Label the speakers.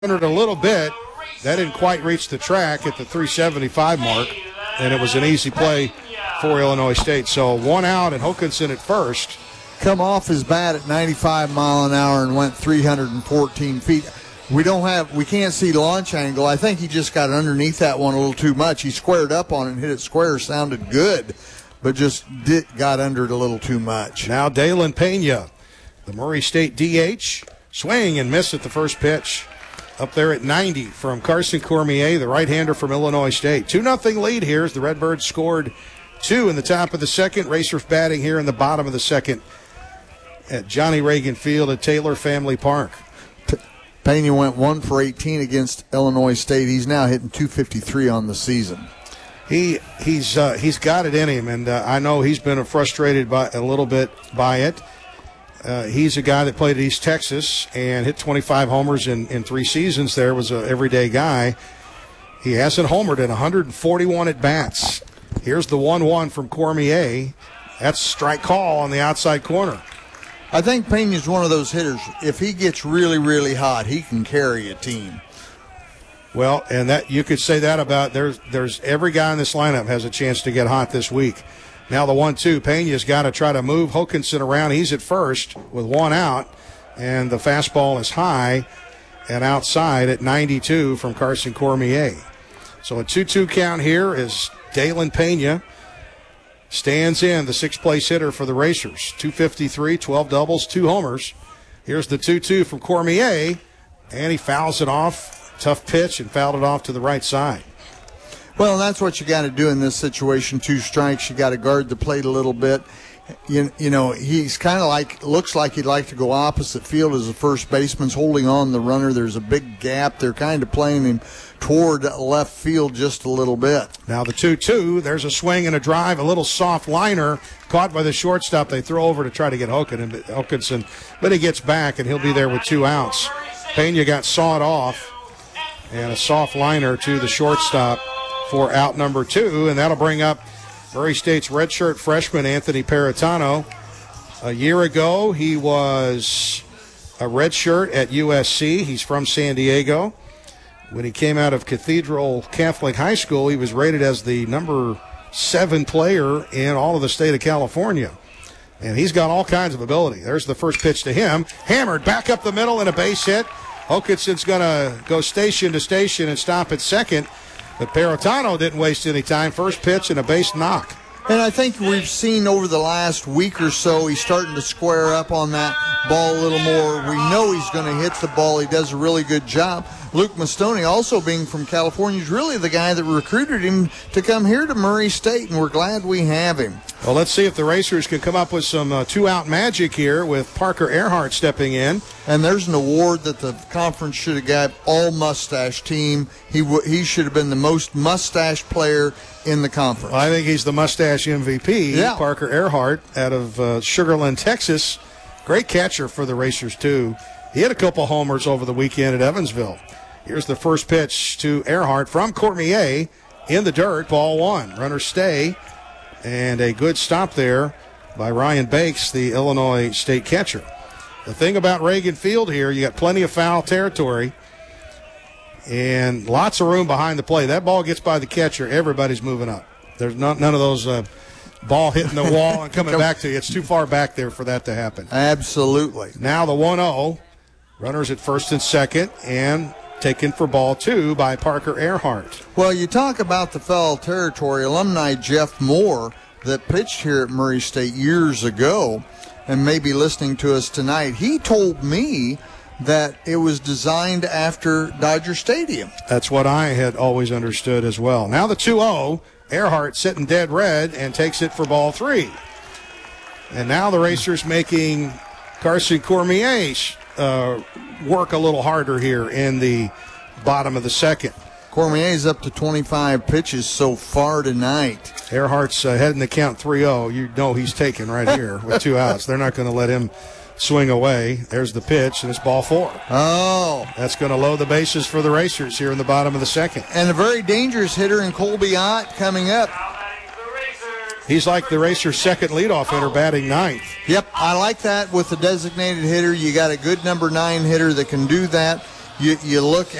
Speaker 1: A little bit. That didn't quite reach the track at the 375 mark, and it was an easy play for Illinois State. So one out and Hokanson at first.
Speaker 2: Come off his bat at 95 mile an hour and went 314 feet. We can't see launch angle. I think he just got underneath that one a little too much. He squared up on it and hit it square. Sounded good, but just got under it a little too much.
Speaker 1: Now Dalen Pena, the Murray State DH, swing and miss at the first pitch. Up there at 90 from Carson Cormier, the right-hander from Illinois State. 2-0 lead here as the Redbirds scored 2 in the top of the second. Racers batting here in the bottom of the second at Johnny Reagan Field at Taylor Family Park.
Speaker 2: Pena went 1 for 18 against Illinois State. He's now hitting 253 on the season.
Speaker 1: He's got it in him, and I know he's been frustrated a little bit by it. He's a guy that played at East Texas and hit 25 homers in 3 seasons there, was an everyday guy. He hasn't homered in 141 at-bats. Here's the 1-1 from Cormier. That's strike call on the outside corner.
Speaker 2: I think Pena's one of those hitters. If he gets really, really hot, he can carry a team.
Speaker 1: Well, and that you could say that about there's every guy in this lineup has a chance to get hot this week. Now the 1-2, Pena's got to try to move Hokanson around. He's at first with 1 out, and the fastball is high and outside at 92 from Carson Cormier. So a 2-2 count here as Dalen Pena stands in, the 6th-place hitter for the Racers. 253, 12 doubles, 2 homers. Here's the 2-2 from Cormier, and he fouls it off. Tough pitch and fouled it off to the right side.
Speaker 2: Well, that's what you got to do in this situation. 2 strikes, you got to guard the plate a little bit. You know, he's kind of looks like he'd like to go opposite field as the first baseman's holding on the runner. There's a big gap. They're kind of playing him toward left field just a little bit.
Speaker 1: Now the 2-2, there's a swing and a drive, a little soft liner caught by the shortstop. They throw over to try to get Hokanson, but he gets back and he'll be there with 2 outs. Pena got sawed off, and a soft liner to the shortstop for out number 2, and that'll bring up Murray State's redshirt freshman Anthony Paratano. A year ago, he was a redshirt at USC. He's from San Diego. When he came out of Cathedral Catholic High School, he was rated as the number 7 player in all of the state of California. And he's got all kinds of ability. There's the first pitch to him. Hammered back up the middle and a base hit. Hokanson's going to go station to station and stop at second. But Paratano didn't waste any time. First pitch and a base knock.
Speaker 2: And I think we've seen over the last week or so, he's starting to square up on that ball a little more. We know he's going to hit the ball. He does a really good job. Luke Mastoni, also being from California, is really the guy that recruited him to come here to Murray State, and we're glad we have him.
Speaker 1: Well, let's see if the Racers can come up with some 2-out magic here with Parker Earhart stepping in.
Speaker 2: And there's an award that the conference should have got, all mustache team. He should have been the most mustache player in the conference.
Speaker 1: Well, I think he's the mustache MVP.
Speaker 2: Yeah.
Speaker 1: Parker Earhart out of Sugarland, Texas. Great catcher for the Racers, too. He had a couple homers over the weekend at Evansville. Here's the first pitch to Earhart from Cormier in the dirt, ball 1. Runners stay, and a good stop there by Ryan Bakes, the Illinois State catcher. The thing about Reagan Field here, you got plenty of foul territory and lots of room behind the plate. That ball gets by the catcher, everybody's moving up. There's none of those ball hitting the wall and coming back to you. It's too far back there for that to happen.
Speaker 2: Absolutely.
Speaker 1: Now the 1-0. Runners at first and second, and taken for ball 2 by Parker Earhart.
Speaker 2: Well, you talk about the foul territory. Alumni Jeff Moore, that pitched here at Murray State years ago and may be listening to us tonight, he told me that it was designed after Dodger Stadium.
Speaker 1: That's what I had always understood as well. Now the 2-0, Earhart sitting dead red and takes it for ball 3. And now the Racers making Carson Cormier work a little harder here in the bottom of the second.
Speaker 2: Cormier's up to 25 pitches so far tonight.
Speaker 1: Earhart's heading the count 3-0. You know he's taken right here with 2 outs. They're not going to let him swing away. There's the pitch, and it's ball 4.
Speaker 2: Oh.
Speaker 1: That's going to load the bases for the Racers here in the bottom of the second.
Speaker 2: And a very dangerous hitter in Colby Ott coming up.
Speaker 1: He's like the Racers' second leadoff hitter, batting 9th.
Speaker 2: Yep, I like that with the designated hitter. You got a good number 9 hitter that can do that. you look